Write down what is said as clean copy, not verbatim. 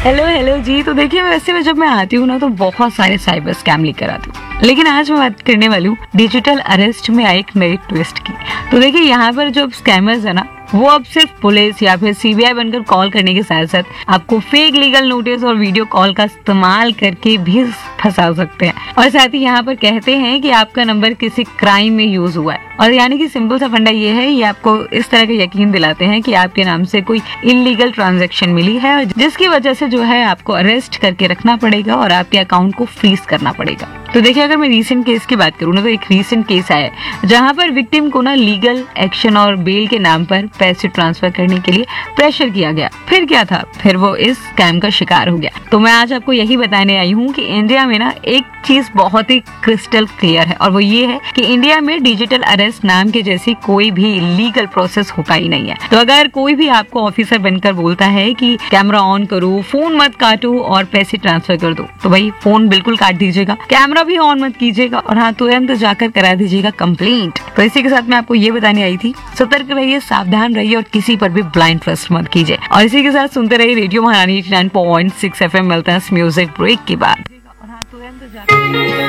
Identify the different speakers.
Speaker 1: Hello hello जी। तो देखिए वैसे में जब मैं आती हूँ ना तो बहुत सारे साइबर स्कैम लेकर आती हूँ, लेकिन आज मैं बात करने वाली हूँ डिजिटल अरेस्ट में आई एक नई ट्विस्ट की। तो देखिए यहाँ पर जो स्कैमर्स है ना, वो अब सिर्फ पुलिस या फिर सीबीआई बनकर कॉल करने के साथ साथ आपको फेक लीगल नोटिस और वीडियो कॉल का इस्तेमाल करके भी फंसा सकते हैं। और साथ ही यहाँ पर कहते हैं कि आपका नंबर किसी क्राइम में यूज हुआ है, और यानी कि सिंपल सा फंडा ये है, ये आपको इस तरह का यकीन दिलाते हैं कि आपके नाम से कोई इलीगल ट्रांजैक्शन मिली है, और जिसकी वजह से जो है आपको अरेस्ट करके रखना पड़ेगा और आपके अकाउंट को फ्रीज करना पड़ेगा। तो देखिए अगर मैं रीसेंट केस की बात करूँ ना, तो एक रीसेंट केस आया है जहाँ पर विक्टिम को ना लीगल एक्शन और बेल के नाम पर पैसे ट्रांसफर करने के लिए प्रेशर किया गया। फिर क्या था, फिर वो इस स्कैम का शिकार हो गया। तो मैं आज आपको यही बताने आई हूँ कि इंडिया में ना एक चीज बहुत ही क्रिस्टल क्लियर है, और वो ये है कि इंडिया में डिजिटल अरेस्ट नाम के जैसी कोई भी लीगल प्रोसेस होता ही नहीं है। तो अगर कोई भी आपको ऑफिसर बनकर बोलता है कि कैमरा ऑन करो, फोन मत काटो और पैसे ट्रांसफर कर दो, तो भाई फोन बिल्कुल काट दीजिएगा, कैमरा भी ऑन मत कीजिएगा, और हाँ तुरंत जाकर करा दीजिएगा कंप्लेंट। तो इसी के साथ मैं आपको ये बताने आई थी, सतर्क रहिए, सावधान रहिए और किसी पर भी ब्लाइंड ट्रस्ट मत कीजिए। और इसी के साथ सुनते रहिए रेडियो महारानी 89.6 FM। मिलता है म्यूजिक ब्रेक के बाद।